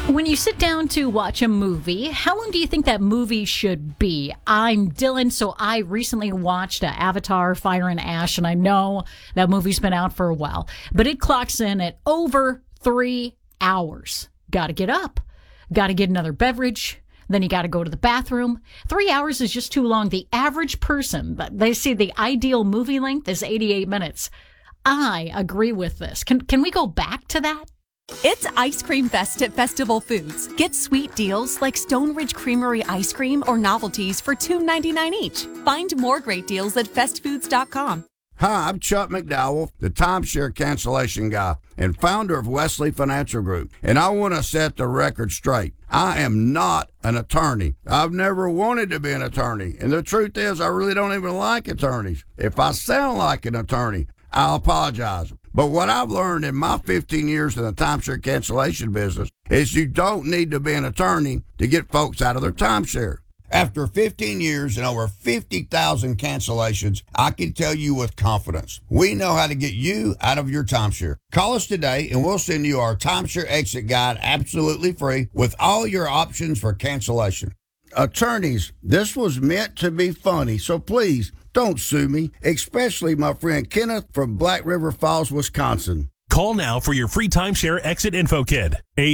When you sit down to watch a movie, how long do you think that movie should be? I'm Dylan, so I recently watched Avatar, Fire and Ash, and I know that movie's been out for a while, but it clocks in at over 3 hours. Gotta get up, gotta get another beverage, then you gotta go to the bathroom. 3 hours is just too long. The average person, they say the ideal movie length is 88 minutes. I agree with this. Can we go back to that? It's Ice Cream Fest at Festival Foods. Get sweet deals like Stone Ridge Creamery ice cream or novelties for $2.99 each. Find more great deals at festfoods.com. Hi, I'm Chuck McDowell, the timeshare cancellation guy and founder of Wesley Financial Group. And I want to set the record straight. I am not an attorney. I've never wanted to be an attorney. And the truth is, I really don't even like attorneys. If I sound like an attorney, I'll apologize. But what I've learned in my 15 years in the timeshare cancellation business is you don't need to be an attorney to get folks out of their timeshare. After 15 years and over 50,000 cancellations, I can tell you with confidence, we know how to get you out of your timeshare. Call us today and we'll send you our timeshare exit guide absolutely free with all your options for cancellation. Attorneys, this was meant to be funny, so please don't sue me, especially my friend Kenneth from Black River Falls, Wisconsin. Call now for your free timeshare exit info kit.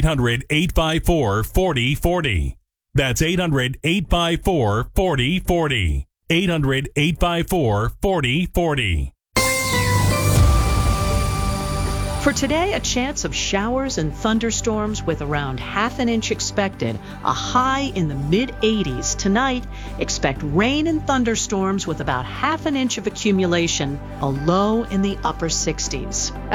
800-854-4040. That's 800-854-4040. 800-854-4040. For today, a chance of showers and thunderstorms with around half an inch expected, a high in the mid-80s. Tonight, expect rain and thunderstorms with about half an inch of accumulation, a low in the upper 60s.